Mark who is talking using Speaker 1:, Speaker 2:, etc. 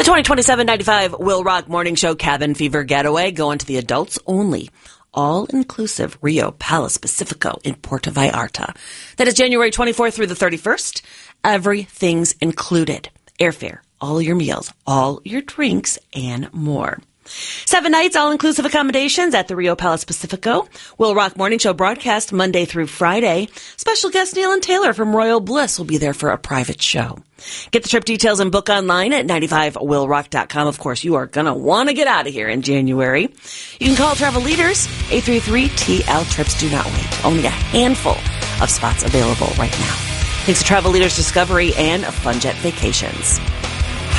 Speaker 1: The 2027 95 Will Rock Morning Show Cabin Fever Getaway going to the adults only, all-inclusive Rio Palace Pacifico in Puerto Vallarta. That is January 24th through the 31st. Everything's included. Airfare, all your meals, all your drinks, and more. 7 nights, all-inclusive accommodations at the Rio Palace Pacifico. Will Rock Morning Show broadcast Monday through Friday. Special guest Neil and Taylor from Royal Bliss will be there for a private show. Get the trip details and book online at 95willrock.com. Of course, you are going to want to get out of here in January. You can call Travel Leaders, 833-TL-TRIPS. Do not wait. Only a handful of spots available right now. Thanks to Travel Leaders Discovery and Fun Jet Vacations.